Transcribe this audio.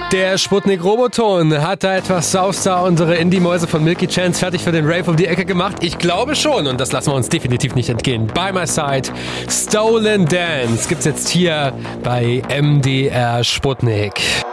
Der Sputnik Roboton hat da etwas Saustar unsere Indie-Mäuse von Milky Chance fertig für den Rave um die Ecke gemacht. Ich glaube schon und das lassen wir uns definitiv nicht entgehen. By My Side, Stolen Dance gibt's jetzt hier bei MDR Sputnik.